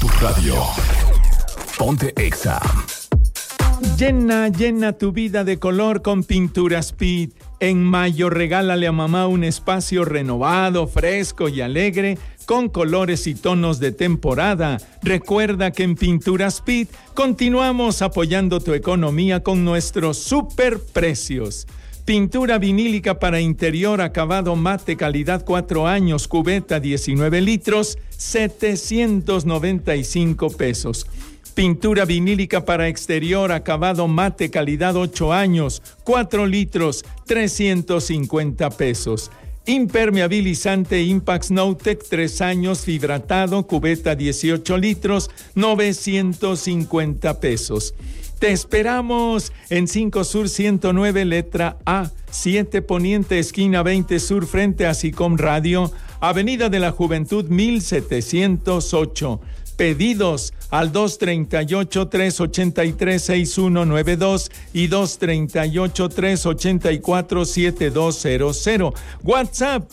tu radio. Ponte Exa. Llena tu vida de color con Pintura Speed. En mayo regálale a mamá un espacio renovado, fresco y alegre con colores y tonos de temporada. Recuerda que en Pintura Speed continuamos apoyando tu economía con nuestros super precios. Pintura vinílica para interior acabado mate calidad 4 años, cubeta 19 litros, 795 pesos. Pintura vinílica para exterior acabado mate calidad 8 años, 4 litros, 350 pesos. Impermeabilizante Impact Snowtech 3 años, fibratado, cubeta 18 litros, 950 pesos. Te esperamos en 5 Sur 109, letra A, 7 Poniente, esquina 20 Sur, frente a Sicom Radio, Avenida de la Juventud 1708. Pedidos al 238-383-6192 y 238-384-7200. WhatsApp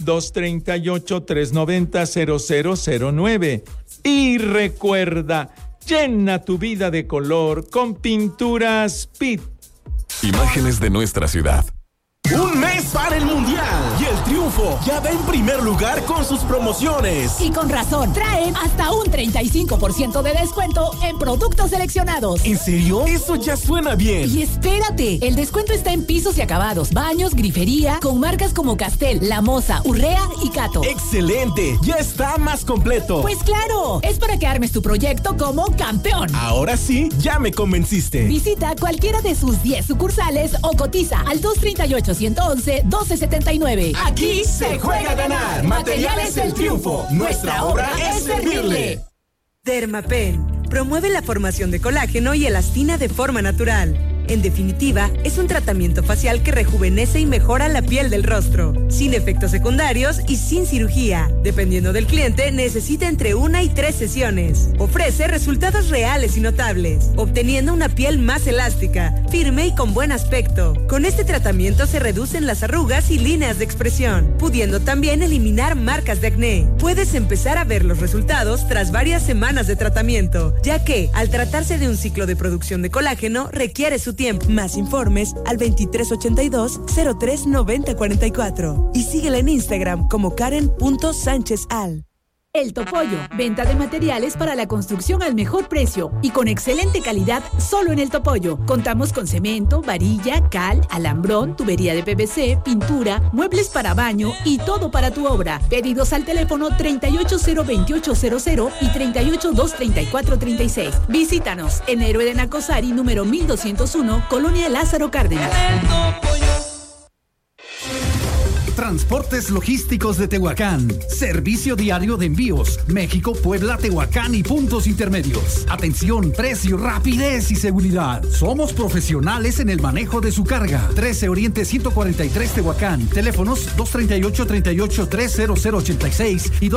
238-390-0009. Y recuerda, llena tu vida de color con Pintura Speed. Imágenes de nuestra ciudad. Un mes para el Mundial y el Triunfo ya va en primer lugar con sus promociones. Y con razón, traen hasta un 35% de descuento en productos seleccionados. ¿En serio? Eso ya suena bien. Y espérate, el descuento está en pisos y acabados, baños, grifería, con marcas como Castel, La Moza, Urrea y Cato. ¡Excelente! Ya está más completo. Pues claro, es para que armes tu proyecto como campeón. Ahora sí, ya me convenciste. Visita cualquiera de sus 10 sucursales o cotiza al 238-111-1279. Aquí se juega a ganar. Materiales El Triunfo. Nuestra obra es servirle. Dermapen promueve la formación de colágeno y elastina de forma natural. En definitiva, es un tratamiento facial que rejuvenece y mejora la piel del rostro, sin efectos secundarios y sin cirugía. Dependiendo del cliente, necesita entre 1 y 3 sesiones. Ofrece resultados reales y notables, obteniendo una piel más elástica, firme y con buen aspecto. Con este tratamiento se reducen las arrugas y líneas de expresión, pudiendo también eliminar marcas de acné. Puedes empezar a ver los resultados tras varias semanas de tratamiento, ya que, al tratarse de un ciclo de producción de colágeno, requiere su tiempo. Más informes al 2382-039044 y síguela en Instagram como Karen.SánchezAl. El Topollo, venta de materiales para la construcción al mejor precio y con excelente calidad solo en El Topollo. Contamos con cemento, varilla, cal, alambrón, tubería de PVC, pintura, muebles para baño y todo para tu obra. Pedidos al teléfono 3802800 y 3823436. Visítanos en Héroe de Nacosari, número 1201, Colonia Lázaro Cárdenas. Transportes Logísticos de Tehuacán. Servicio diario de envíos. México, Puebla, Tehuacán y puntos intermedios. Atención, precio, rapidez y seguridad. Somos profesionales en el manejo de su carga. 13 Oriente 143 Tehuacán. Teléfonos 238-383-0086 y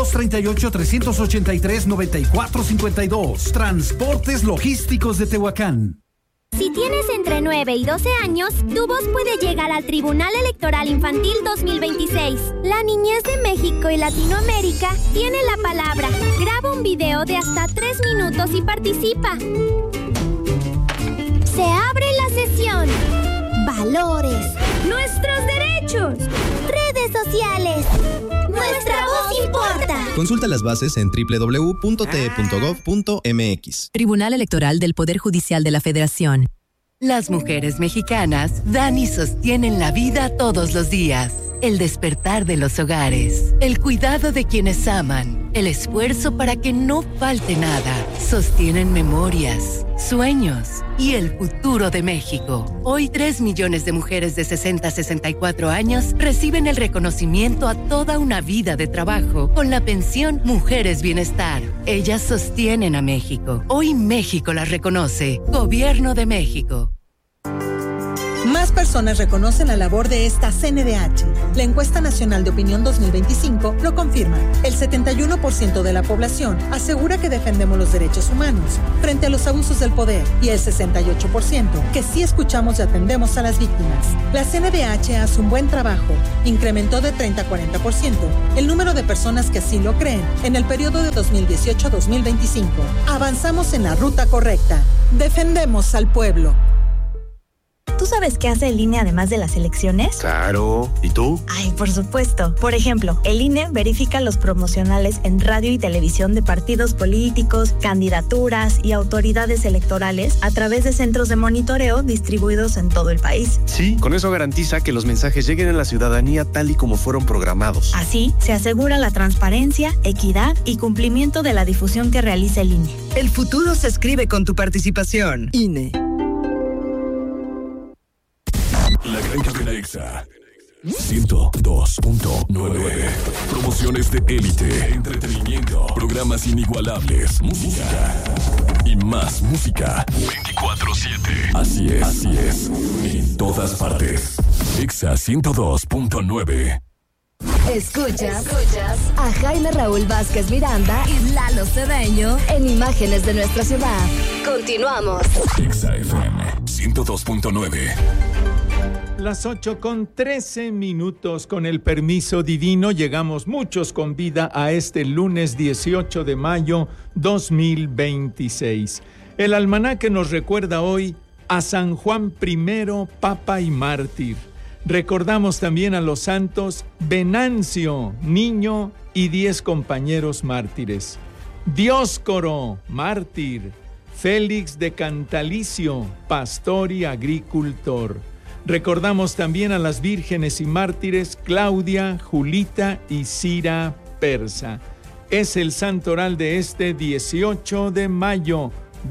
238-383-9452. Transportes Logísticos de Tehuacán. Si tienes entre 9 y 12 años, tu voz puede llegar al Tribunal Electoral Infantil 2026. La niñez de México y Latinoamérica tiene la palabra. Graba un video de hasta 3 minutos y participa. Se abre la sesión. Valores. Nuestros derechos. Redes sociales. Nuestra voz importa. Consulta las bases en www.te.gov.mx. Tribunal Electoral del Poder Judicial de la Federación. Las mujeres mexicanas dan y sostienen la vida todos los días. El despertar de los hogares, el cuidado de quienes aman, el esfuerzo para que no falte nada. Sostienen memorias, sueños y el futuro de México. Hoy 3 millones de mujeres de 60 a 64 años reciben el reconocimiento a toda una vida de trabajo con la pensión Mujeres Bienestar. Ellas sostienen a México. Hoy México las reconoce. Gobierno de México. Más personas reconocen la labor de esta CNDH. La encuesta nacional de opinión 2025 lo confirma. El 71% de la población asegura que defendemos los derechos humanos frente a los abusos del poder y el 68% que sí escuchamos y atendemos a las víctimas. La CNDH hace un buen trabajo. Incrementó de 30 a 40% el número de personas que así lo creen en el periodo de 2018 a 2025. Avanzamos en la ruta correcta. Defendemos al pueblo. ¿Tú sabes qué hace el INE además de las elecciones? Claro. ¿Y tú? Ay, por supuesto. Por ejemplo, el INE verifica los promocionales en radio y televisión de partidos políticos, candidaturas y autoridades electorales a través de centros de monitoreo distribuidos en todo el país. Sí, con eso garantiza que los mensajes lleguen a la ciudadanía tal y como fueron programados. Así, se asegura la transparencia, equidad y cumplimiento de la difusión que realiza el INE. El futuro se escribe con tu participación. INE. La Gran Cadena EXA 102.9. Promociones de élite, entretenimiento, programas inigualables, música y más música 24/7. Así es, en todas partes. EXA 102.9. Escuchas a Jaime Raúl Vázquez Miranda y Lalo Cedeño en Imágenes de Nuestra Ciudad. Continuamos. EXA FM 102.9. Las 8:13. Con el permiso divino, llegamos muchos con vida a este lunes 18 de mayo 2026. El almanaque nos recuerda hoy a San Juan I, Papa y Mártir. Recordamos también a los santos Venancio, niño, y 10 compañeros mártires. Dioscoro, mártir. Félix de Cantalicio, pastor y agricultor. Recordamos también a las vírgenes y mártires Claudia, Julita y Cira Persa. Es el santoral de este 18 de mayo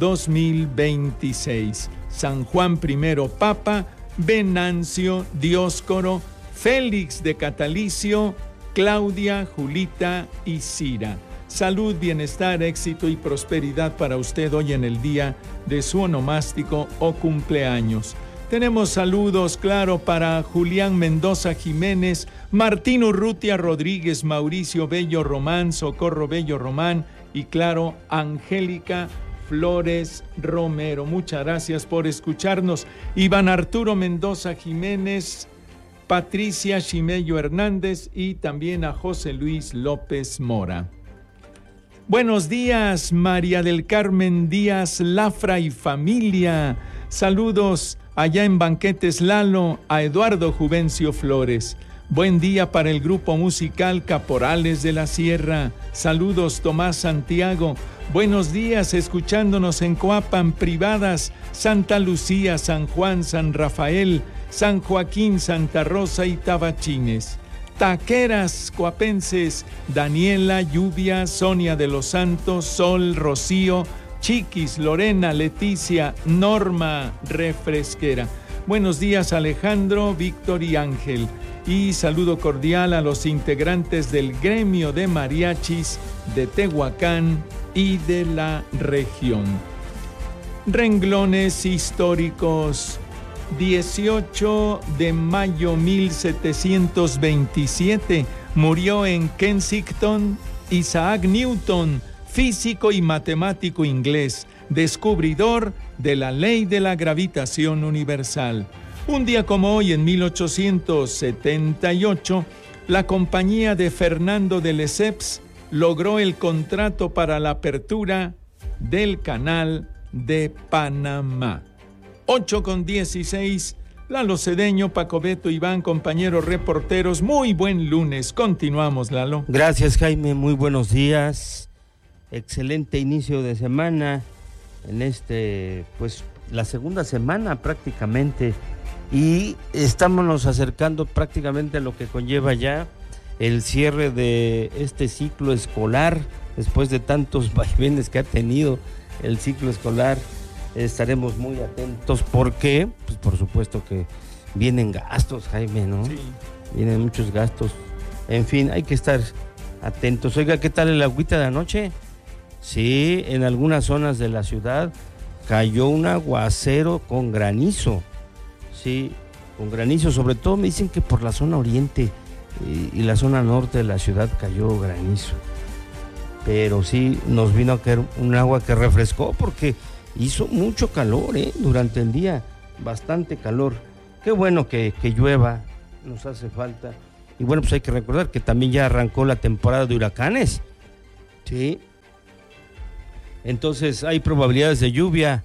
2026. San Juan I, Papa, Venancio, Dioscoro, Félix de Catalicio, Claudia, Julita y Cira. Salud, bienestar, éxito y prosperidad para usted hoy en el día de su onomástico o cumpleaños. Tenemos saludos, claro, para Julián Mendoza Jiménez, Martín Urrutia Rodríguez, Mauricio Bello Román, Socorro Bello Román y, claro, Angélica Flores Romero. Muchas gracias por escucharnos. Iván Arturo Mendoza Jiménez, Patricia Chimello Hernández y también a José Luis López Mora. Buenos días, María del Carmen Díaz Lafra y familia. Saludos allá en Banquetes Lalo, a Eduardo Juvencio Flores. Buen día para el grupo musical Caporales de la Sierra. Saludos, Tomás Santiago. Buenos días, escuchándonos en Coapan, Privadas, Santa Lucía, San Juan, San Rafael, San Joaquín, Santa Rosa y Tabachines. Taqueras coapenses, Daniela, Lluvia, Sonia de los Santos, Sol, Rocío, Chiquis, Lorena, Leticia, Norma, Refresquera. Buenos días, Alejandro, Víctor y Ángel. Y saludo cordial a los integrantes del gremio de mariachis de Tehuacán y de la región. Renglones históricos. 18 de mayo 1727 murió en Kensington Isaac Newton, físico y matemático inglés, descubridor de la ley de la gravitación universal. Un día como hoy, en 1878, la compañía de Fernando de Lesseps logró el contrato para la apertura del Canal de Panamá. 8:16, Lalo Cedeño, Paco Beto, Iván, compañeros reporteros, muy buen lunes. Continuamos, Lalo. Gracias, Jaime, muy buenos días. Excelente inicio de semana en pues la segunda semana prácticamente, y estámonos acercando prácticamente a lo que conlleva ya el cierre de este ciclo escolar, después de tantos vaivenes que ha tenido el ciclo escolar. Estaremos muy atentos porque, pues por supuesto que vienen gastos, Jaime, ¿no? Sí. Vienen muchos gastos. En fin, hay que estar atentos. Oiga, ¿qué tal el agüita de anoche? Sí, en algunas zonas de la ciudad cayó un aguacero con granizo. Sí, granizo, sobre todo me dicen que por la zona oriente y la zona norte de la ciudad cayó granizo. Pero sí nos vino a caer un agua que refrescó porque hizo mucho calor durante el día, bastante calor. Qué bueno que llueva, nos hace falta. Y bueno, pues hay que recordar que también ya arrancó la temporada de huracanes, ¿sí? Entonces hay probabilidades de lluvia,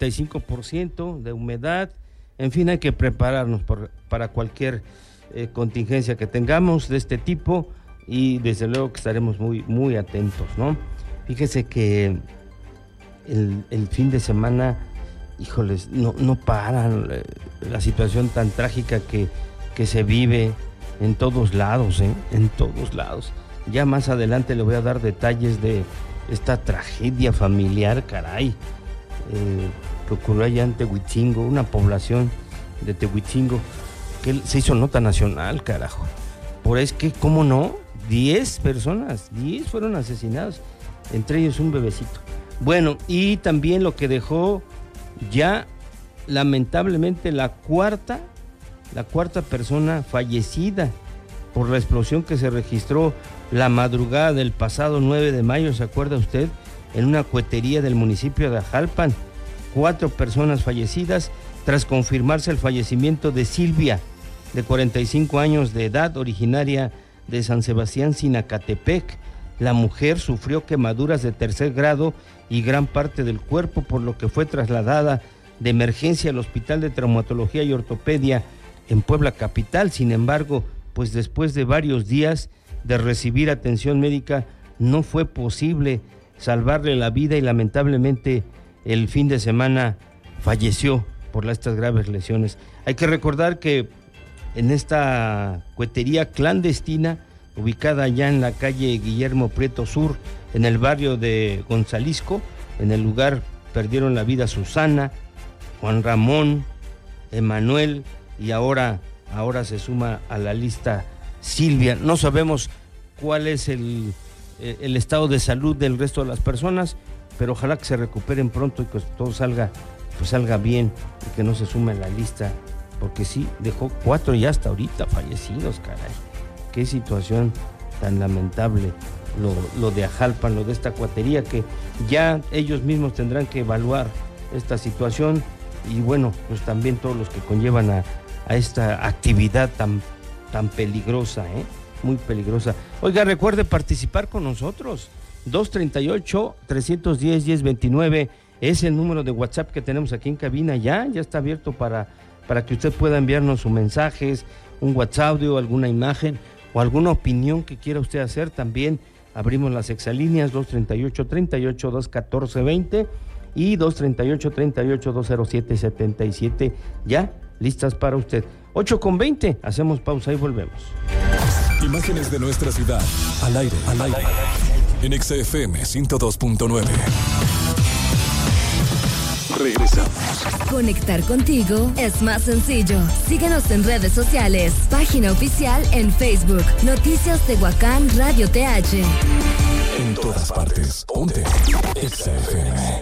35% de humedad. En fin, hay que prepararnos para cualquier contingencia que tengamos de este tipo. Y desde luego que estaremos muy, muy atentos, ¿no? Fíjese que el fin de semana, híjoles, no paran la situación tan trágica que se vive en todos lados, en todos lados. Ya más adelante le voy a dar detalles de esta tragedia familiar, caray, que ocurrió allá en Tehuitzingo, una población de Tehuitzingo, que se hizo nota nacional, carajo. Por es que, ¿cómo no? 10 personas, 10 fueron asesinados, entre ellos un bebecito. Bueno, y también lo que dejó ya lamentablemente la cuarta persona fallecida por la explosión que se registró la madrugada del pasado 9 de mayo, ¿se acuerda usted? En una cuetería del municipio de Ajalpan. 4 personas fallecidas tras confirmarse el fallecimiento de Silvia, de 45 años de edad, originaria de San Sebastián, Sinacatepec. La mujer sufrió quemaduras de 3er grado y gran parte del cuerpo, por lo que fue trasladada de emergencia al Hospital de Traumatología y Ortopedia en Puebla capital. Sin embargo, pues después de varios días de recibir atención médica, no fue posible salvarle la vida y lamentablemente el fin de semana falleció por estas graves lesiones. Hay que recordar que en esta cuetería clandestina, ubicada allá en la calle Guillermo Prieto Sur, en el barrio de Gonzalisco, en el lugar perdieron la vida Susana, Juan Ramón, Emanuel y ahora se suma a la lista Silvia. No sabemos cuál es el estado de salud del resto de las personas, pero ojalá que se recuperen pronto y que todo salga bien y que no se sume a la lista, porque sí, dejó 4 ya hasta ahorita fallecidos, caray. Qué situación tan lamentable lo de Ajalpan, lo de esta cuatería, que ya ellos mismos tendrán que evaluar esta situación y bueno, pues también todos los que conllevan a esta actividad tan peligrosa, muy peligrosa. Oiga, recuerde participar con nosotros, 238-310-1029 es el número de WhatsApp que tenemos aquí en cabina. Ya está abierto para que usted pueda enviarnos sus mensajes, un WhatsApp, audio, alguna imagen o alguna opinión que quiera usted hacer. También abrimos las exalíneas 238-38-214-20 y 238-38-207-77, ya listas para usted. 8:20, hacemos pausa y volvemos. Imágenes de nuestra ciudad, al aire. En XFM 102.9. Regresamos. Conectar contigo es más sencillo. Síguenos en redes sociales. Página oficial en Facebook. Noticias Tehuacán Radio TH. En todas partes. Ponte XFM.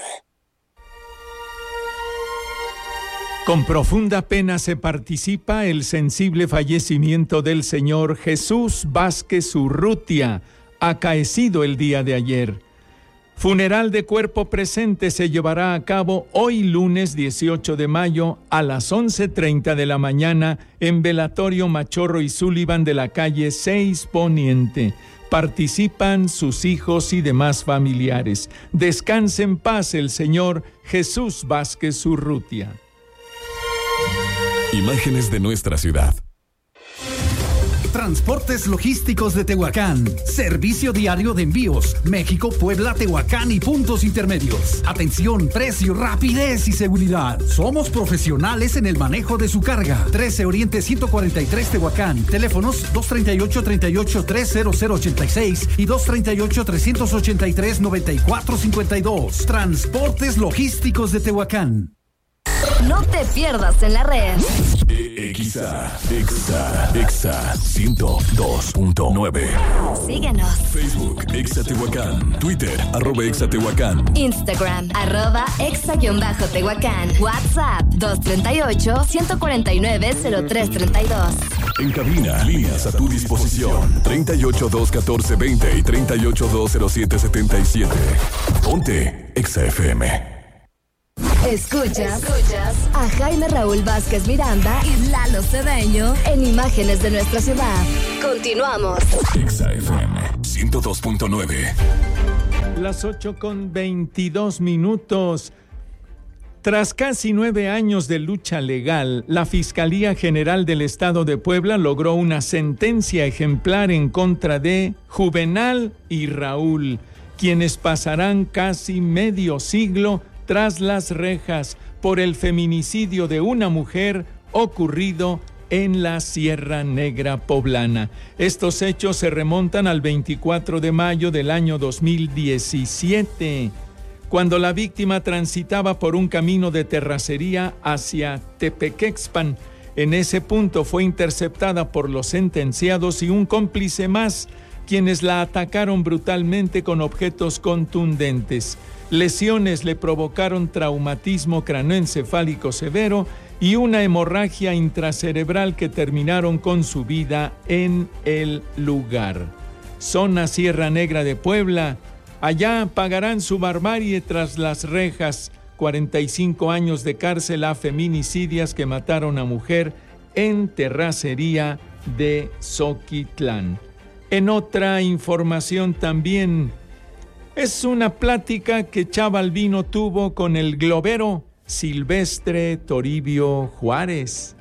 Con profunda pena se participa el sensible fallecimiento del señor Jesús Vázquez Urrutia, acaecido el día de ayer. Funeral de cuerpo presente se llevará a cabo hoy lunes 18 de mayo a las 11:30 de la mañana en Velatorio Machorro y Sullivan de la calle 6 Poniente. Participan sus hijos y demás familiares. Descanse en paz el señor Jesús Vázquez Urrutia. Imágenes de nuestra ciudad. Transportes Logísticos de Tehuacán. Servicio diario de envíos. México, Puebla, Tehuacán y puntos intermedios. Atención, precio, rapidez y seguridad. Somos profesionales en el manejo de su carga. 13 Oriente 143 Tehuacán. Teléfonos 238-383-0086 y 238-383-9452. Transportes Logísticos de Tehuacán. No te pierdas en la red. Exa 102.9. Síguenos. Facebook, Exa Tehuacán. Twitter, @Exa Tehuacán. Instagram, @Exa-Tehuacán. WhatsApp, 238-149-0332. En cabina, líneas a tu disposición. 38-214-20 y 38-207-77. Ponte Exa FM. Escuchas a Jaime Raúl Vázquez Miranda y Lalo Cedeño en Imágenes de Nuestra Ciudad. Continuamos. Exa FM 102.9. Las 8:22. Tras casi 9 años de lucha legal, la Fiscalía General del Estado de Puebla logró una sentencia ejemplar en contra de Juvenal y Raúl, quienes pasarán casi medio siglo tras las rejas por el feminicidio de una mujer ocurrido en la Sierra Negra poblana. Estos hechos se remontan al 24 de mayo del año 2017, cuando la víctima transitaba por un camino de terracería hacia Tepequexpan. En ese punto fue interceptada por los sentenciados y un cómplice más, quienes la atacaron brutalmente con objetos contundentes. Lesiones le provocaron traumatismo craneoencefálico severo y una hemorragia intracerebral que terminaron con su vida en el lugar. Zona Sierra Negra de Puebla. Allá pagarán su barbarie tras las rejas. 45 años de cárcel a feminicidias que mataron a mujer en terracería de Zoquitlán. En otra información también, es una plática que Chavalvino tuvo con el globero Silvestre Toribio Juárez.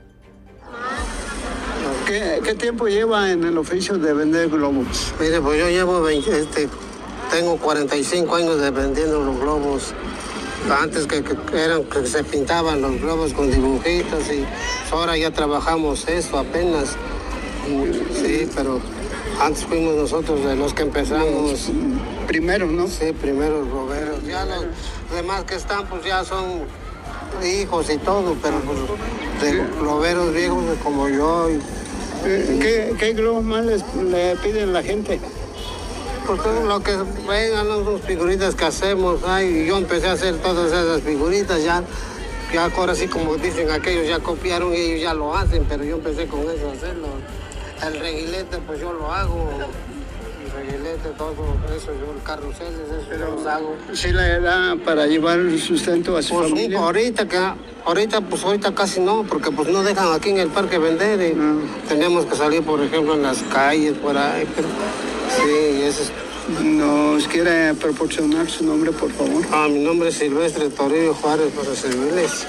¿Qué tiempo lleva en el oficio de vender globos? Mire, pues yo llevo tengo 45 años de vendiendo los globos. Antes que se pintaban los globos con dibujitos y ahora ya trabajamos eso apenas. Sí, pero antes fuimos nosotros de los que empezamos. Primero, ¿no? Sí, primeros globeros. Ya los demás que están, pues ya son hijos y todo, pero pues de globeros viejos como yo. ¿Qué globos más le piden la gente? Pues todo lo que vengan, las figuritas que hacemos. Ay, yo empecé a hacer todas esas figuritas, ya ahora sí, como dicen aquellos, ya copiaron y ellos ya lo hacen, pero yo empecé con eso a hacerlo. El reguilete, pues yo lo hago. El reguilete, todo eso, yo el carrusel, eso yo los hago. ¿Sí le da para llevar el sustento a su familia? Ahorita casi no, porque pues no dejan aquí en el parque vender. Y tenemos que salir, por ejemplo, en las calles, por ahí. Pero, sí, eso es. ¿Nos quiere proporcionar su nombre, por favor? Mi nombre es Silvestre Toribio Juárez, para servirles.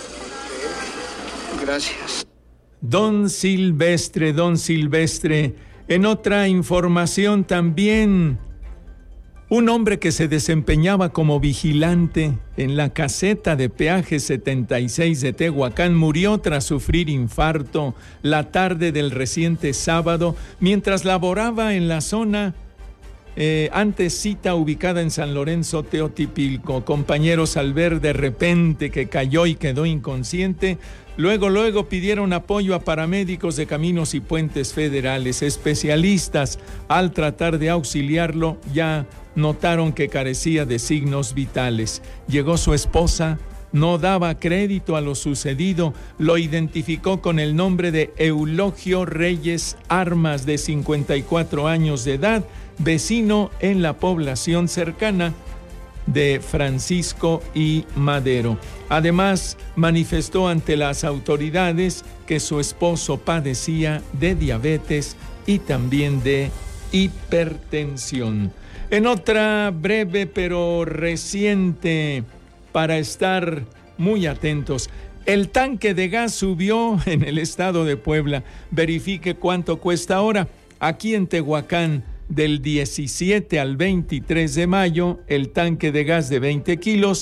Gracias. Don Silvestre. En otra información también, un hombre que se desempeñaba como vigilante en la caseta de peaje 76 de Tehuacán murió tras sufrir infarto la tarde del reciente sábado mientras laboraba en la zona antes cita ubicada en San Lorenzo Teotipilco. Compañeros, al ver de repente que cayó y quedó inconsciente, luego pidieron apoyo a paramédicos de Caminos y Puentes Federales. Especialistas, al tratar de auxiliarlo, ya notaron que carecía de signos vitales. Llegó su esposa, no daba crédito a lo sucedido, lo identificó con el nombre de Eulogio Reyes Armas, de 54 años de edad, vecino en la población cercana de Francisco y Madero. Además, manifestó ante las autoridades que su esposo padecía de diabetes y también de hipertensión. En otra breve pero reciente, para estar muy atentos, el tanque de gas subió en el estado de Puebla. Verifique cuánto cuesta ahora. Aquí en Tehuacán, del 17 al 23 de mayo, el tanque de gas de 20 kilos,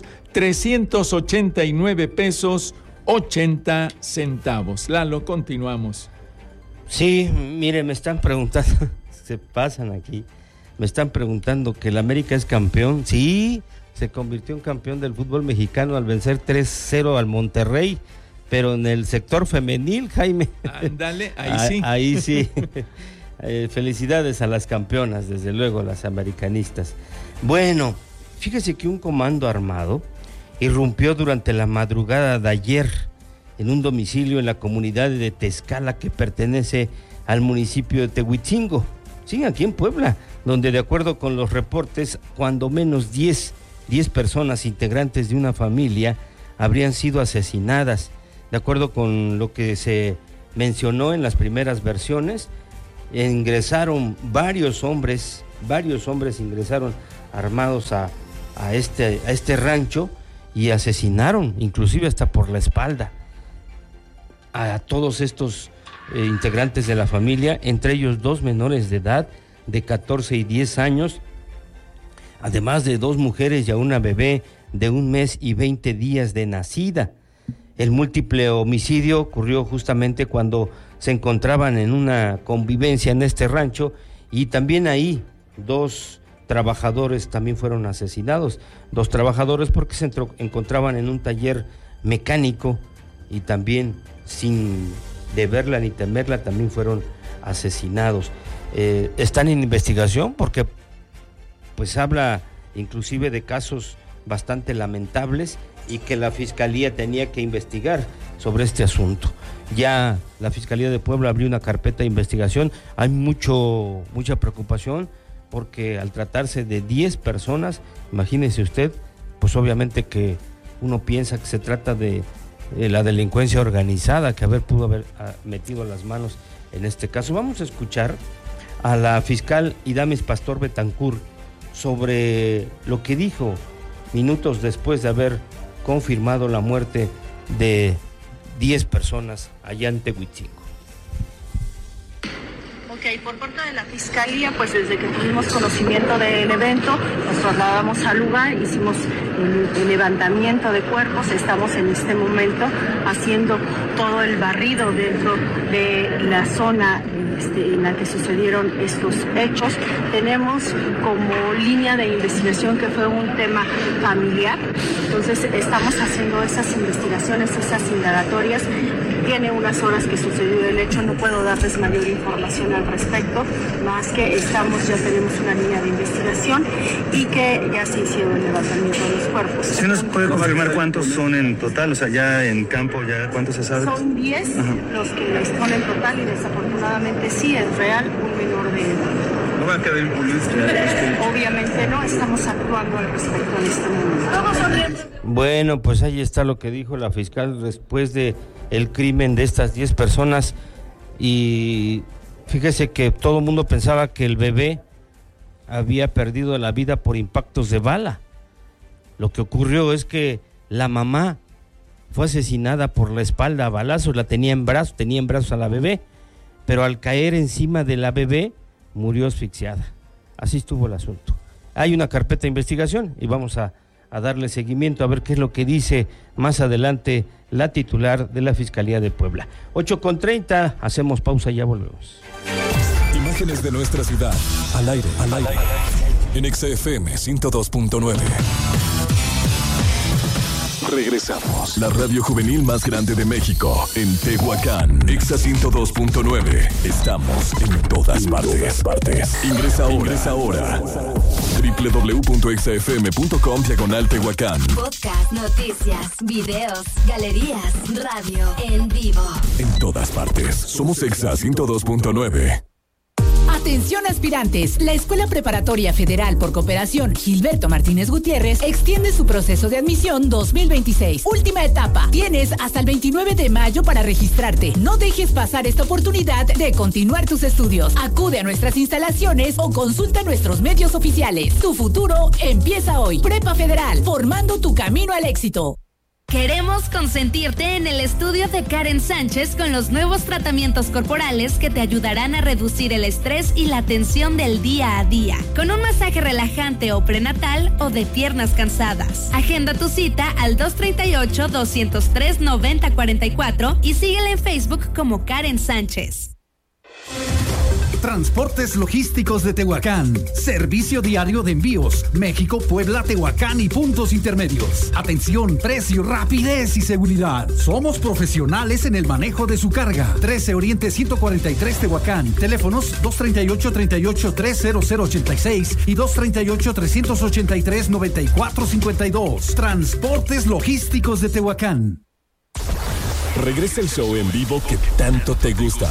389 pesos 80 centavos. Lalo, continuamos. Sí, mire, me están preguntando, se pasan aquí, me están preguntando que el América es campeón. Sí, se convirtió en campeón del fútbol mexicano al vencer 3-0 al Monterrey, pero en el sector femenil, Jaime. Ándale, ahí sí. Ahí sí. Felicidades a las campeonas, desde luego, las americanistas. Bueno, fíjese que un comando armado irrumpió durante la madrugada de ayer en un domicilio en la comunidad de Tezcala, que pertenece al municipio de Tehuitzingo, sí, aquí en Puebla, donde, de acuerdo con los reportes, cuando menos 10 personas integrantes de una familia habrían sido asesinadas. De acuerdo con lo que se mencionó en las primeras versiones, ingresaron varios hombres ingresaron armados a este rancho y asesinaron, inclusive hasta por la espalda, a todos estos integrantes de la familia, entre ellos 2 menores de edad de 14 y 10 años, además de 2 mujeres y a una bebé de 1 mes y 20 días de nacida. El múltiple homicidio ocurrió justamente cuando se encontraban en una convivencia en este rancho, y también ahí 2 trabajadores también fueron asesinados. 2 trabajadores porque se encontraban en un taller mecánico y también, sin deberla ni temerla, también fueron asesinados. Están en investigación porque pues habla inclusive de casos bastante lamentables y que la Fiscalía tenía que investigar sobre este asunto. Ya la Fiscalía de Puebla abrió una carpeta de investigación. Hay mucha preocupación porque al tratarse de 10 personas, imagínese usted, pues obviamente que uno piensa que se trata de la delincuencia organizada que pudo haber metido las manos en este caso. Vamos a escuchar a la fiscal Idamis Pastor Betancur sobre lo que dijo minutos después de haber confirmado la muerte de 10 personas allá en Tehuitzingo. Ok, por parte de la Fiscalía, pues desde que tuvimos conocimiento del evento, nos trasladamos al lugar, hicimos el levantamiento de cuerpos, estamos en este momento haciendo todo el barrido dentro de la zona en la que sucedieron estos hechos. Tenemos como línea de investigación que fue un tema familiar, entonces estamos haciendo esas investigaciones, esas indagatorias. Tiene unas horas que sucedió el hecho, no puedo darles mayor información al respecto, más que ya tenemos una línea de investigación y que ya se hicieron el levantamiento de los cuerpos. ¿Sí nos puede confirmar cuántos son en total? O sea, ya en campo, ya ¿cuántos se sabe? Son 10 los que son en total, y desafortunadamente sí, es real, un menor de edad. ¿No va a quedar impune? Obviamente no, estamos actuando al respecto en este momento. Bueno, pues ahí está lo que dijo la fiscal después de el crimen de estas 10 personas, y fíjese que todo el mundo pensaba que el bebé había perdido la vida por impactos de bala. Lo que ocurrió es que la mamá fue asesinada por la espalda a balazos, tenía en brazos a la bebé, pero al caer encima de la bebé murió asfixiada. Así estuvo el asunto. Hay una carpeta de investigación y vamos a darle seguimiento a ver qué es lo que dice más adelante la titular de la Fiscalía de Puebla. 8:30, hacemos pausa y ya volvemos. Imágenes de nuestra ciudad, al aire, en XFM 102.9. Regresamos. La radio juvenil más grande de México, en Tehuacán, Exa 102.9. Estamos en todas partes. Ingresa ahora. www.exafm.com/Tehuacán. Podcast, noticias, videos, galerías, radio, en vivo. En todas partes. Somos Exa 102.9. Atención aspirantes, la Escuela Preparatoria Federal por Cooperación Gilberto Martínez Gutiérrez extiende su proceso de admisión 2026. Última etapa, tienes hasta el 29 de mayo para registrarte. No dejes pasar esta oportunidad de continuar tus estudios. Acude a nuestras instalaciones o consulta nuestros medios oficiales. Tu futuro empieza hoy. Prepa Federal, formando tu camino al éxito. Queremos consentirte en el estudio de Karen Sánchez con los nuevos tratamientos corporales que te ayudarán a reducir el estrés y la tensión del día a día, con un masaje relajante o prenatal o de piernas cansadas. Agenda tu cita al 238-203-9044 y síguela en Facebook como Karen Sánchez. Transportes Logísticos de Tehuacán. Servicio diario de envíos. México, Puebla, Tehuacán y puntos intermedios. Atención, precio, rapidez y seguridad. Somos profesionales en el manejo de su carga. 13 Oriente 143 Tehuacán. Teléfonos 238-383-0086 y 238-383-9452. Transportes Logísticos de Tehuacán. Regresa el show en vivo que tanto te gusta.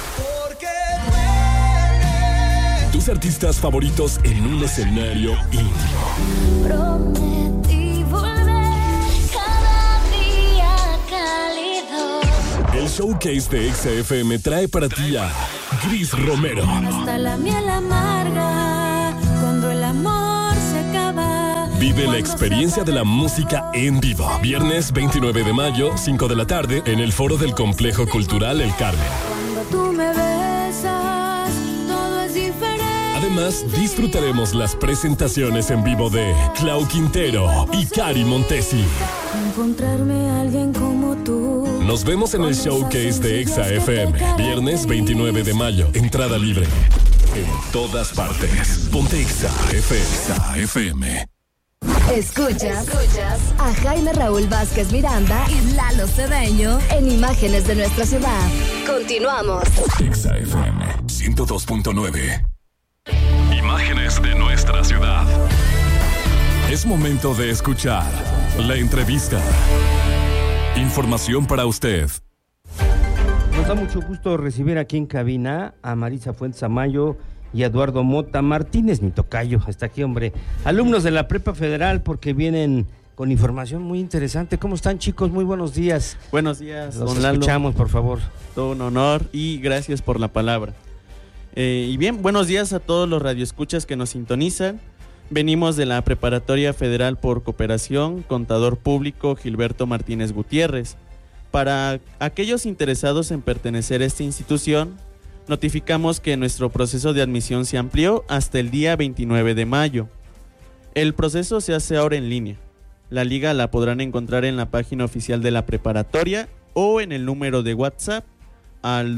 Tus artistas favoritos en un escenario íntimo. Prometí volver cada día cálido. El showcase de Exa FM trae para ti a Gris Romero. Hasta la miel amarga cuando el amor se acaba. Vive la experiencia de la música en vivo. Viernes 29 de mayo, 5 de la tarde, en el foro del Complejo Cultural El Carmen. Cuando tú me besas, todo es diferente. Además, disfrutaremos las presentaciones en vivo de Clau Quintero y Cari Montesi. Encontrarme a alguien como tú. Nos vemos en el showcase de Exa FM. Viernes 29 de mayo. Entrada libre. En todas partes. Ponte Exa FM. Escuchas a Jaime Raúl Vázquez Miranda y Lalo Cedeño en Imágenes de nuestra ciudad. Continuamos. Exa FM 102.9. Imágenes de nuestra ciudad. Es momento de escuchar la entrevista. Información para usted. Nos da mucho gusto recibir aquí en cabina a Marisa Fuentes Amayo y a Eduardo Mota Martínez, mi tocayo. Está aquí, hombre. Alumnos de la Prepa Federal, porque vienen con información muy interesante. ¿Cómo están, chicos? Muy buenos días. Buenos días, Los escuchamos, por favor. Todo un honor y gracias por la palabra. Y bien, buenos días a todos los radioescuchas que nos sintonizan. Venimos de la Preparatoria Federal por Cooperación, Contador Público Gilberto Martínez Gutiérrez. Para aquellos interesados en pertenecer a esta institución, notificamos que nuestro proceso de admisión se amplió hasta el día 29 de mayo. El proceso se hace ahora en línea. La liga la podrán encontrar en la página oficial de la preparatoria o en el número de WhatsApp al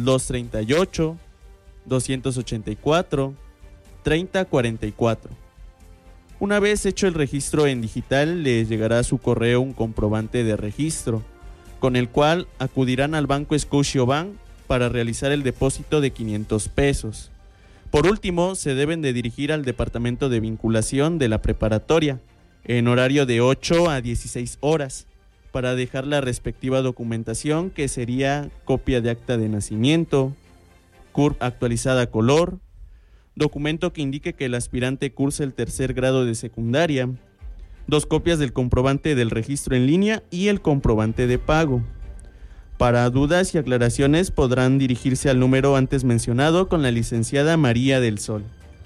238-284-3044. Una vez hecho el registro en digital, les llegará a su correo un comprobante de registro, con el cual acudirán al Banco Scotiabank para realizar el depósito de 500 pesos. Por último, se deben de dirigir al departamento de vinculación de la preparatoria, en horario de 8 a 16 horas, para dejar la respectiva documentación, que sería copia de acta de nacimiento, CURP actualizada a color, documento que indique que el aspirante cursa el tercer grado de secundaria, 2 copias del comprobante del registro en línea y el comprobante de pago. Para dudas y aclaraciones podrán dirigirse al número antes mencionado con la licenciada María del Sol.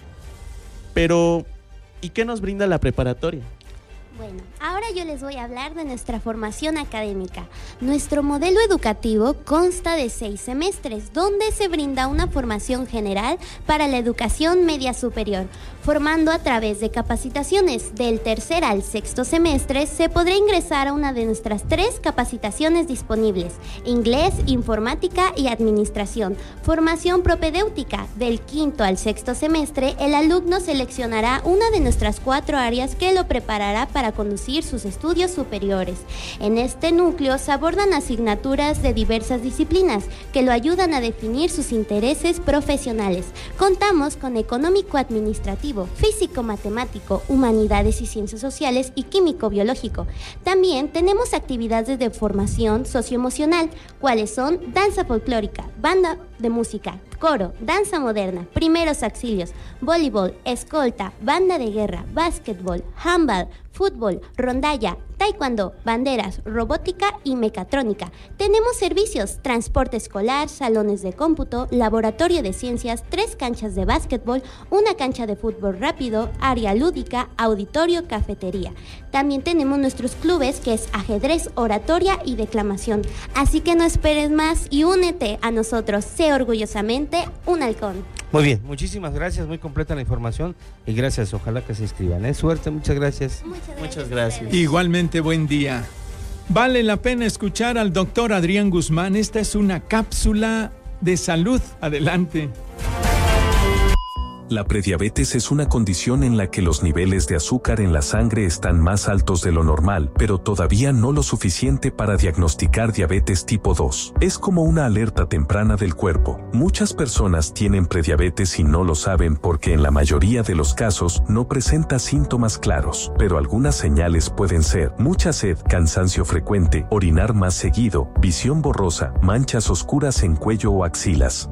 Pero, ¿y qué nos brinda la preparatoria? Bueno, ahora yo les voy a hablar de nuestra formación académica. Nuestro modelo educativo consta de 6 semestres, donde se brinda una formación general para la educación media superior, formando a través de capacitaciones. Del tercer al sexto semestre se podrá ingresar a una de nuestras 3 capacitaciones disponibles: inglés, informática y administración. Formación propedéutica. Del quinto al sexto semestre, el alumno seleccionará una de nuestras 4 áreas que lo preparará para conducir sus estudios superiores. En este núcleo se abordan asignaturas de diversas disciplinas que lo ayudan a definir sus intereses profesionales. Contamos con económico-administrativo, físico-matemático, humanidades y ciencias sociales y químico-biológico. También tenemos actividades de formación socioemocional, cuáles son danza folclórica, banda de música, coro, danza moderna, primeros auxilios, voleibol, escolta, banda de guerra, básquetbol, handball, fútbol, rondalla, taekwondo, banderas, robótica y mecatrónica. Tenemos servicios: transporte escolar, salones de cómputo, laboratorio de ciencias, 3 canchas de básquetbol, una cancha de fútbol rápido, área lúdica, auditorio, cafetería. También tenemos nuestros clubes, que es ajedrez, oratoria y declamación. Así que no esperes más y únete a nosotros. Sé orgullosamente un halcón. Muy bien, muchísimas gracias, muy completa la información y gracias, ojalá que se inscriban. Suerte, muchas gracias. Muchas gracias. Igualmente, buen día. Vale la pena escuchar al doctor Adrián Guzmán. Esta es una cápsula de salud. Adelante. La prediabetes es una condición en la que los niveles de azúcar en la sangre están más altos de lo normal, pero todavía no lo suficiente para diagnosticar diabetes tipo 2. Es como una alerta temprana del cuerpo. Muchas personas tienen prediabetes y no lo saben porque en la mayoría de los casos no presenta síntomas claros, pero algunas señales pueden ser mucha sed, cansancio frecuente, orinar más seguido, visión borrosa, manchas oscuras en cuello o axilas.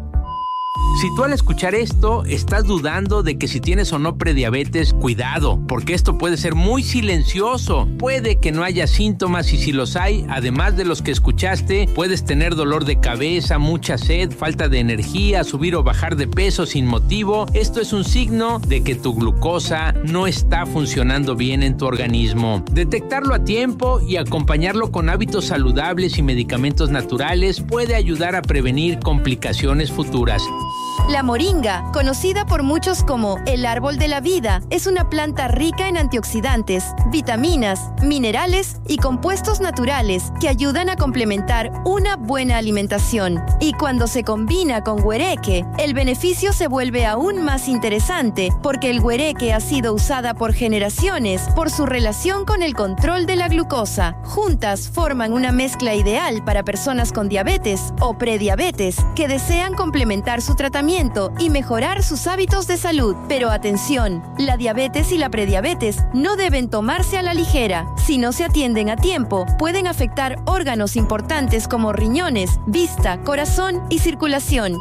Si tú al escuchar esto estás dudando de que si tienes o no prediabetes, cuidado, porque esto puede ser muy silencioso. Puede que no haya síntomas y si los hay, además de los que escuchaste, puedes tener dolor de cabeza, mucha sed, falta de energía, subir o bajar de peso sin motivo. Esto es un signo de que tu glucosa no está funcionando bien en tu organismo. Detectarlo a tiempo y acompañarlo con hábitos saludables y medicamentos naturales puede ayudar a prevenir complicaciones futuras. La moringa, conocida por muchos como el árbol de la vida, es una planta rica en antioxidantes, vitaminas, minerales y compuestos naturales que ayudan a complementar una buena alimentación. Y cuando se combina con güereque, el beneficio se vuelve aún más interesante porque el güereque ha sido usada por generaciones por su relación con el control de la glucosa. Juntas forman una mezcla ideal para personas con diabetes o prediabetes que desean complementar su tratamiento y mejorar sus hábitos de salud. Pero atención, la diabetes y la prediabetes no deben tomarse a la ligera. Si no se atienden a tiempo, pueden afectar órganos importantes como riñones, vista, corazón y circulación.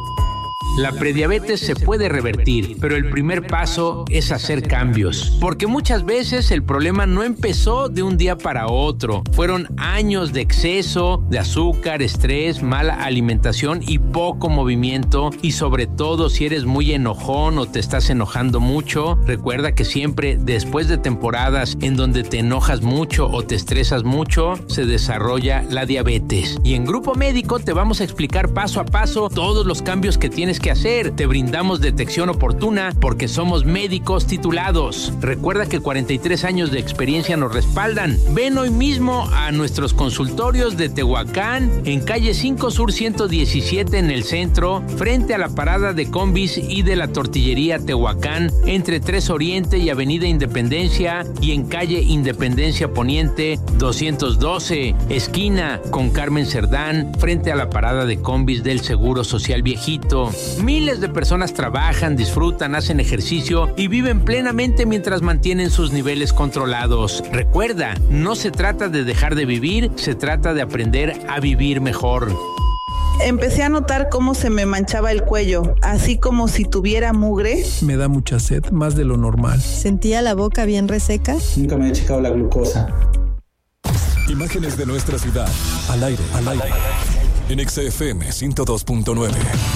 La prediabetes se puede revertir, pero el primer paso es hacer cambios, porque muchas veces el problema no empezó de un día para otro. Fueron años de exceso de azúcar, estrés, mala alimentación y poco movimiento, y sobre todo si eres muy enojón o te estás enojando mucho, recuerda que siempre después de temporadas en donde te enojas mucho o te estresas mucho, se desarrolla la diabetes. Y en Grupo Médico te vamos a explicar paso a paso todos los cambios que tienes que hacer. Te brindamos detección oportuna porque somos médicos titulados. Recuerda que 43 años de experiencia nos respaldan. Ven hoy mismo a nuestros consultorios de Tehuacán, en calle 5 Sur 117 en el centro, frente a la parada de combis y de la tortillería Tehuacán, entre 3 Oriente y Avenida Independencia, y en calle Independencia Poniente 212, esquina con Carmen Cerdán, frente a la parada de combis del Seguro Social Viejito. Miles de personas trabajan, disfrutan, hacen ejercicio y viven plenamente mientras mantienen sus niveles controlados. Recuerda, no se trata de dejar de vivir, se trata de aprender a vivir mejor. Empecé a notar cómo se me manchaba el cuello, así como si tuviera mugre. Me da mucha sed, más de lo normal. Sentía la boca bien reseca. Nunca me he checado la glucosa. Imágenes de nuestra ciudad, al aire, en XFM 102.9.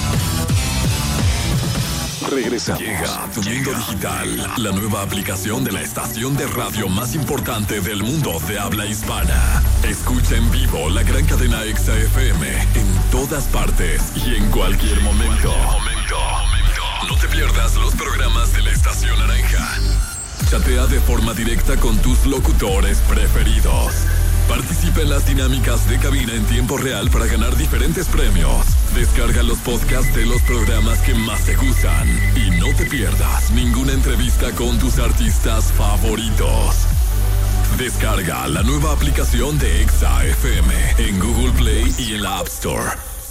Regresamos. Llega Tu Mundo Digital, la nueva aplicación de la estación de radio más importante del mundo de habla hispana. Escucha en vivo la gran cadena XFM en todas partes y en cualquier momento. No te pierdas los programas de la estación naranja. Chatea de forma directa con tus locutores preferidos. Participa en las dinámicas de cabina en tiempo real para ganar diferentes premios. Descarga los podcasts de los programas que más te gustan y no te pierdas ninguna entrevista con tus artistas favoritos. Descarga la nueva aplicación de Exa FM en Google Play y en la App Store.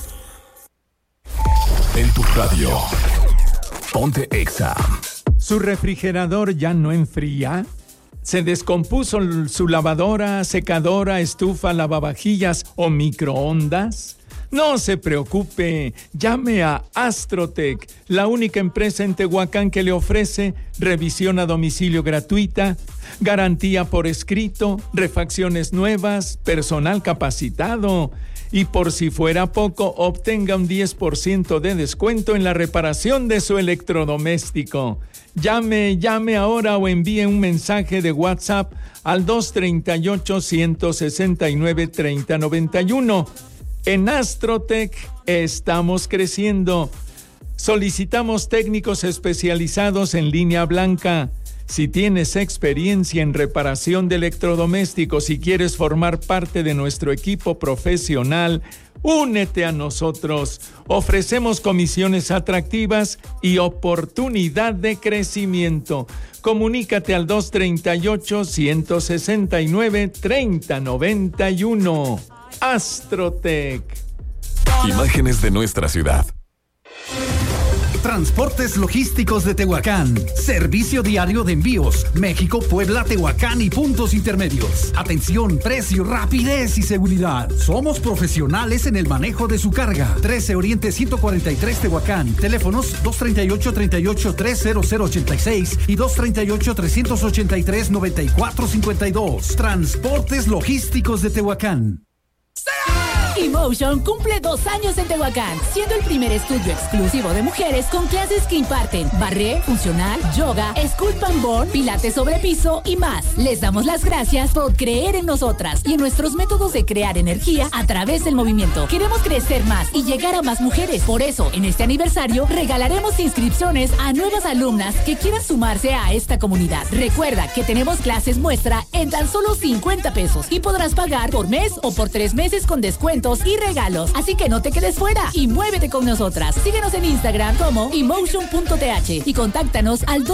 En tu radio, ponte Exa. ¿Su refrigerador ya no enfría? ¿Se descompuso su lavadora, secadora, estufa, lavavajillas o microondas? No se preocupe, llame a Astrotech, la única empresa en Tehuacán que le ofrece revisión a domicilio gratuita, garantía por escrito, refacciones nuevas, personal capacitado. Y por si fuera poco, obtenga un 10% de descuento en la reparación de su electrodoméstico. Llame ahora o envíe un mensaje de WhatsApp al 238-169-3091. En Astrotech estamos creciendo. Solicitamos técnicos especializados en línea blanca. Si tienes experiencia en reparación de electrodomésticos y quieres formar parte de nuestro equipo profesional, Únete a nosotros. Ofrecemos comisiones atractivas y oportunidad de crecimiento. Comunícate al 238-169-3091. Astrotech. Imágenes de nuestra ciudad. Transportes Logísticos de Tehuacán. Servicio diario de envíos. México, Puebla, Tehuacán y puntos intermedios. Atención, precio, rapidez y seguridad. Somos profesionales en el manejo de su carga. 13 Oriente 143 Tehuacán. Teléfonos 238-383-0086 y 238-383-9452. Transportes Logísticos de Tehuacán. Emotion cumple 2 años en Tehuacán, siendo el primer estudio exclusivo de mujeres con clases que imparten barré, funcional, yoga, sculpt and born, pilates sobre piso y más. Les damos las gracias por creer en nosotras y en nuestros métodos de crear energía a través del movimiento. Queremos crecer más y llegar a más mujeres. Por eso, en este aniversario, regalaremos inscripciones a nuevas alumnas que quieran sumarse a esta comunidad. Recuerda que tenemos clases muestra en tan solo 50 pesos y podrás pagar por mes o por 3 meses con descuentos y regalos. Así que no te quedes fuera y muévete con nosotras. Síguenos en Instagram como emotion.th y contáctanos al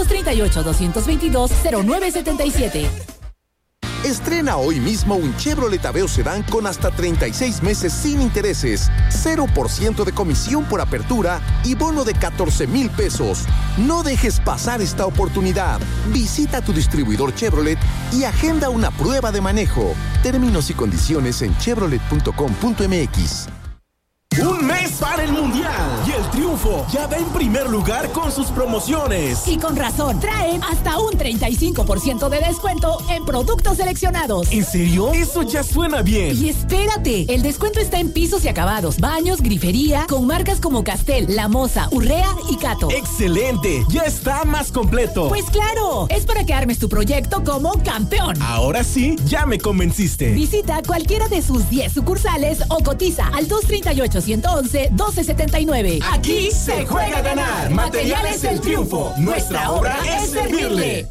238-222-0977. Estrena hoy mismo un Chevrolet Aveo Sedán con hasta 36 meses sin intereses, 0% de comisión por apertura y bono de 14,000 pesos. No dejes pasar esta oportunidad. Visita tu distribuidor Chevrolet y agenda una prueba de manejo. Términos y condiciones en chevrolet.com.mx. Un mes para el Mundial y el Triunfo ya va en primer lugar con sus promociones. Y con razón, traen hasta un 35% de descuento en productos seleccionados. ¿En serio? Eso ya suena bien. Y espérate, el descuento está en pisos y acabados, baños, grifería, con marcas como Castel, La Moza, Urrea y Cato. ¡Excelente! Ya está más completo. Pues claro, es para que armes tu proyecto como campeón. Ahora sí, ya me convenciste. Visita cualquiera de sus 10 sucursales o cotiza al 238-111-1279. Aquí se juega a ganar. Materiales El Triunfo. Nuestra obra es servirle.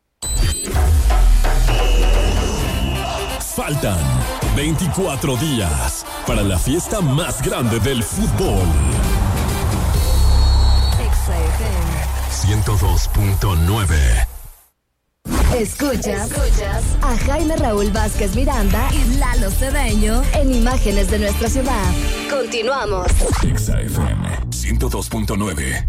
Faltan 24 días para la fiesta más grande del fútbol. 102.9. Escuchas a Jaime Raúl Vázquez Miranda y Lalo Cedeño en Imágenes de nuestra ciudad. Continuamos. XFM 102.9.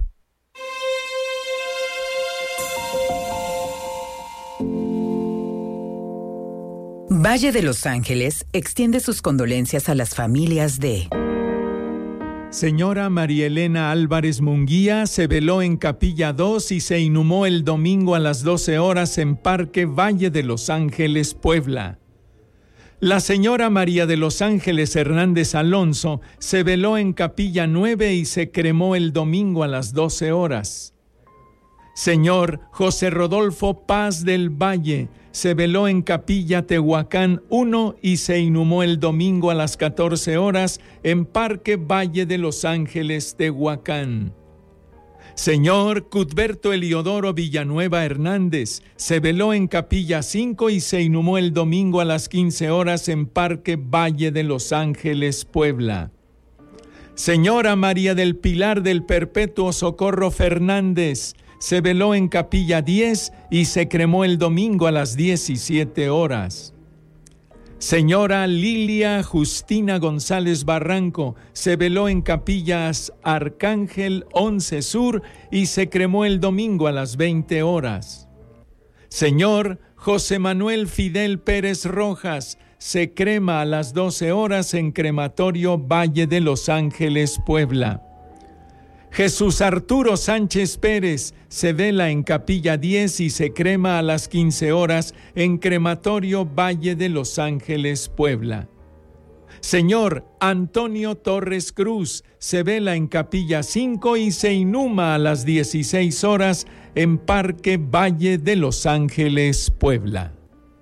Valle de Los Ángeles extiende sus condolencias a las familias de... Señora María Elena Álvarez Munguía se veló en Capilla 2 y se inhumó el domingo a las 12 horas en Parque Valle de Los Ángeles, Puebla. La señora María de Los Ángeles Hernández Alonso se veló en Capilla 9 y se cremó el domingo a las 12 horas. Señor José Rodolfo Paz del Valle se veló en Capilla Tehuacán 1 y se inhumó el domingo a las 14 horas en Parque Valle de Los Ángeles, Tehuacán. Señor Cuthberto Eliodoro Villanueva Hernández se veló en Capilla 5 y se inhumó el domingo a las 15 horas en Parque Valle de Los Ángeles, Puebla. Señora María del Pilar del Perpetuo Socorro Fernández se veló en Capilla 10 y se cremó el domingo a las 17 horas. Señora Lilia Justina González Barranco se veló en Capillas Arcángel 11 Sur y se cremó el domingo a las 20 horas. Señor José Manuel Fidel Pérez Rojas se crema a las 12 horas en Crematorio Valle de Los Ángeles, Puebla. Jesús Arturo Sánchez Pérez se vela en Capilla 10 y se crema a las 15 horas en Crematorio Valle de Los Ángeles, Puebla. Señor Antonio Torres Cruz se vela en Capilla 5 y se inhuma a las 16 horas en Parque Valle de Los Ángeles, Puebla.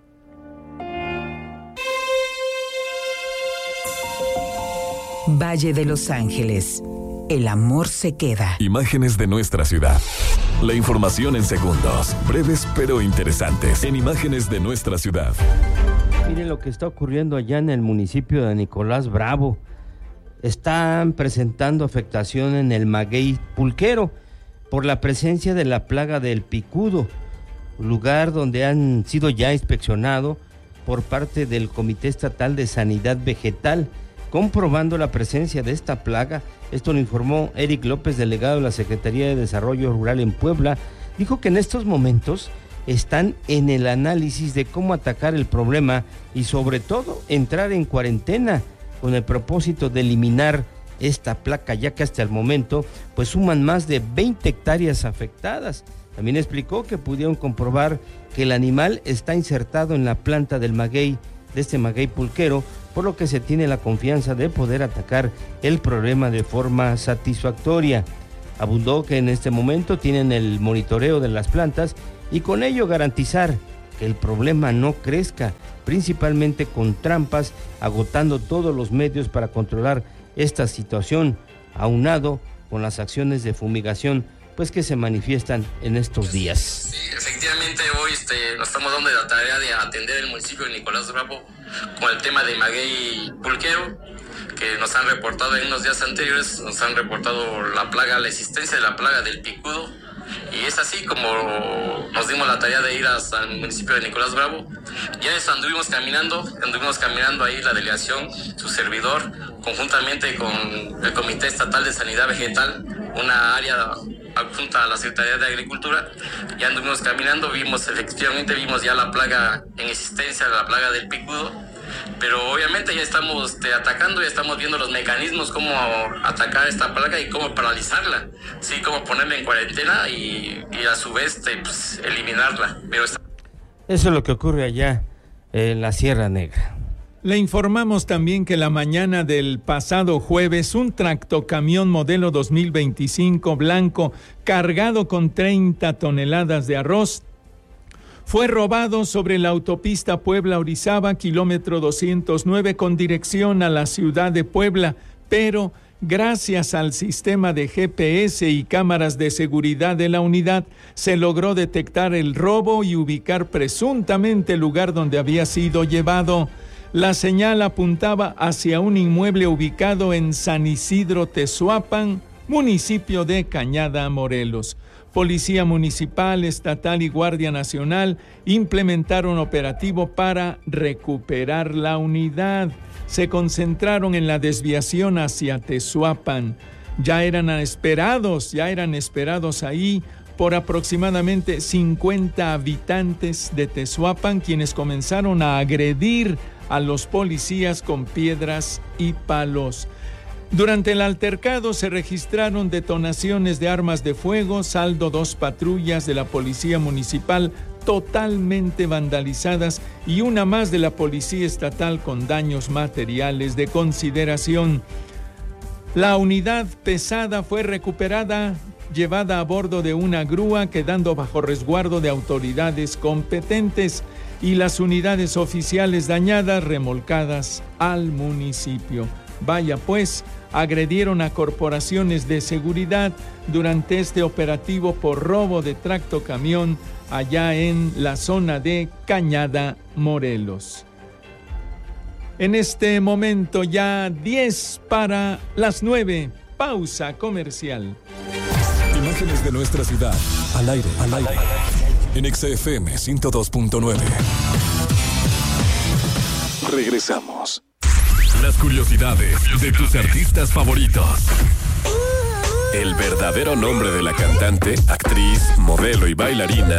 Valle de Los Ángeles. El amor se queda. Imágenes de nuestra ciudad. La información en segundos, breves pero interesantes, en Imágenes de nuestra ciudad. Miren lo que está ocurriendo allá en el municipio de Nicolás Bravo. están presentando afectación en el maguey pulquero por la presencia de la plaga del picudo, lugar donde han sido ya inspeccionado por parte del Comité Estatal de Sanidad Vegetal, comprobando la presencia de esta plaga. Esto lo informó Eric López, delegado de la Secretaría de Desarrollo Rural en Puebla. Dijo que en estos momentos están en el análisis de cómo atacar el problema y sobre todo entrar en cuarentena con el propósito de eliminar esta plaga, ya que hasta el momento pues suman más de 20 hectáreas afectadas. También explicó que pudieron comprobar que el animal está insertado en la planta del maguey, de este maguey pulquero, por lo que se tiene la confianza de poder atacar el problema de forma satisfactoria. Abundó que en este momento tienen el monitoreo de las plantas y con ello garantizar que el problema no crezca, principalmente con trampas, agotando todos los medios para controlar esta situación, aunado con las acciones de fumigación pues que se manifiestan en estos días. Sí, efectivamente hoy nos estamos dando la tarea de atender el municipio de Nicolás Bravo con el tema de maguey pulquero, que nos han reportado en unos días anteriores, nos han reportado la existencia de la plaga del picudo, y es así como nos dimos la tarea de ir hasta el municipio de Nicolás Bravo. Ya anduvimos caminando ahí la delegación, su servidor, conjuntamente con el Comité Estatal de Sanidad Vegetal, una área adjunta a la Secretaría de Agricultura. Ya anduvimos caminando, efectivamente vimos ya la plaga en existencia, la plaga del picudo, pero obviamente ya estamos atacando, ya estamos viendo los mecanismos, cómo atacar esta plaga y cómo paralizarla, sí, cómo ponerla en cuarentena y a su vez pues, eliminarla. Pero eso es lo que ocurre allá en la Sierra Negra. Le informamos también que la mañana del pasado jueves, un tractocamión modelo 2025 blanco cargado con 30 toneladas de arroz fue robado sobre la autopista Puebla-Orizaba, kilómetro 209, con dirección a la ciudad de Puebla, pero gracias al sistema de GPS y cámaras de seguridad de la unidad, se logró detectar el robo y ubicar presuntamente el lugar donde había sido llevado. La señal apuntaba hacia un inmueble ubicado en San Isidro Tezuapan, municipio de Cañada, Morelos. Policía Municipal, Estatal y Guardia Nacional implementaron operativo para recuperar la unidad. Se concentraron en la desviación hacia Tezuapan. Ya eran esperados ahí por aproximadamente 50 habitantes de Tezuapan, quienes comenzaron a agredir a los policías con piedras y palos. Durante el altercado se registraron detonaciones de armas de fuego, saldo 2 patrullas de la Policía Municipal totalmente vandalizadas y una más de la Policía Estatal con daños materiales de consideración. La unidad pesada fue recuperada, llevada a bordo de una grúa, quedando bajo resguardo de autoridades competentes, y las unidades oficiales dañadas remolcadas al municipio. Vaya pues, agredieron a corporaciones de seguridad durante este operativo por robo de tractocamión allá en la zona de Cañada, Morelos. En este momento ya 10 para las 9. Pausa comercial. Imágenes de nuestra ciudad, al aire. En XFM 102.9. Regresamos. Las curiosidades de tus artistas favoritos. El verdadero nombre de la cantante, actriz, modelo y bailarina